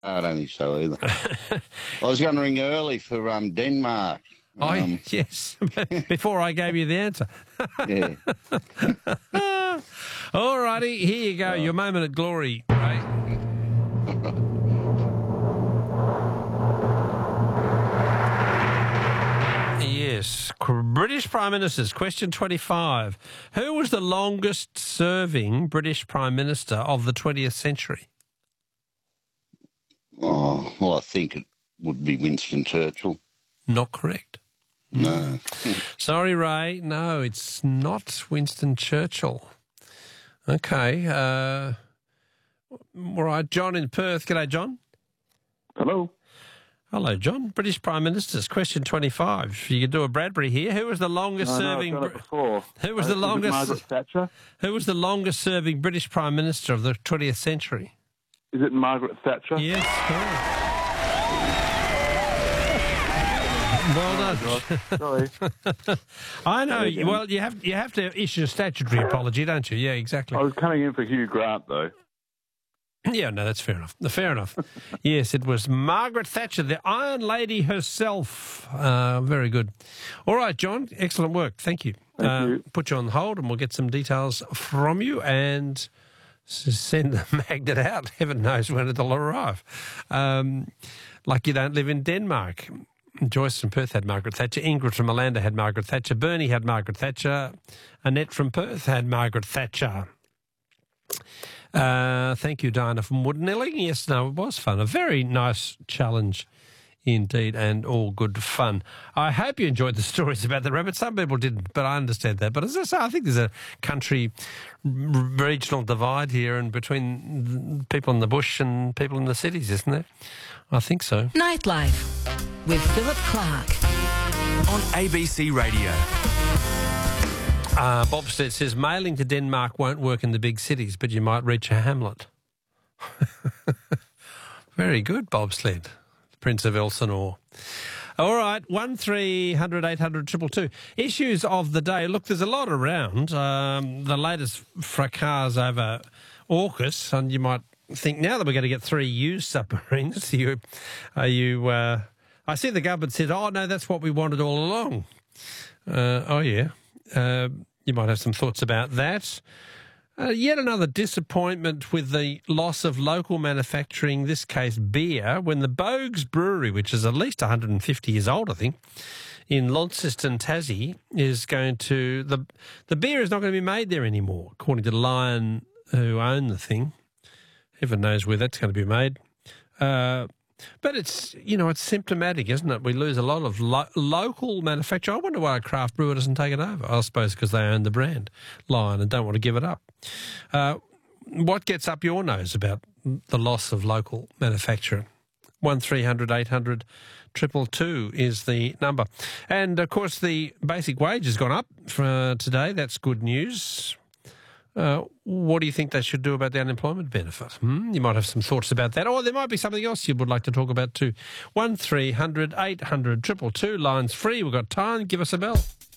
I don't think so either. I was going to ring early for Denmark. Yes, before I gave you the answer. Yeah. All righty, here you go, your moment of glory, Ray. Yes, British Prime Ministers, question 25. Who was the longest serving British Prime Minister of the 20th century? Oh, well, I think it would be Winston Churchill. Not correct. No. Sorry, Ray. No, it's not Winston Churchill. Okay. All right, John in Perth. G'day, John. Hello. Hello, John. British Prime Ministers, question 25. You could do a Bradbury here. Who was the longest serving? I've done it before. Who was the longest? Margaret Thatcher. Who was the longest serving British Prime Minister of the 20th century? Is it Margaret Thatcher? Yes. Well done. Sorry. I know. Well, you have to issue a statutory apology, don't you? Yeah, exactly. I was coming in for Hugh Grant, though. Yeah, no, that's fair enough. Fair enough. Yes, it was Margaret Thatcher, the Iron Lady herself. Very good. All right, John, excellent work. Thank you. Thank you. Put you on hold and we'll get some details from you and send the magnet out. Heaven knows when it'll arrive. Like you don't live in Denmark. Joyce from Perth had Margaret Thatcher. Ingrid from Malanda had Margaret Thatcher. Bernie had Margaret Thatcher. Annette from Perth had Margaret Thatcher. Thank you, Diana from Woodnelling. Yes, no, it was fun. A very nice challenge indeed, and all good fun. I hope you enjoyed the stories about the rabbit. Some people didn't, but I understand that. But as I say, I think there's a country regional divide here and between people in the bush and people in the cities, isn't there? I think so. Nightlife with Philip Clark on ABC Radio. Bob says mailing to Denmark won't work in the big cities, but you might reach a hamlet. Very good, bobsled, Prince of Elsinore. All right, 1300 800 222. Issues of the day. Look, there's a lot around. The latest fracas over AUKUS, and you might think now that we're going to get 3 used submarines. I see the government said, oh, no, that's what we wanted all along. You might have some thoughts about that. Yet another disappointment with the loss of local manufacturing, this case beer, when the Bogues Brewery, which is at least 150 years old, I think, in Launceston, Tassie, is going to... The beer is not going to be made there anymore, according to Lion, who own the thing. Heaven knows where that's going to be made. But it's, it's symptomatic, isn't it? We lose a lot of local manufacture. I wonder why a craft brewer doesn't take it over. I suppose because they own the brand, Lion, and don't want to give it up. What gets up your nose about the loss of local manufacturing? 1300 800 222 is the number. And, of course, the basic wage has gone up for today. That's good news. What do you think they should do about the unemployment benefit? You might have some thoughts about that. Or there might be something else you would like to talk about too. 1300 800 222, lines free. We've got time. Give us a bell.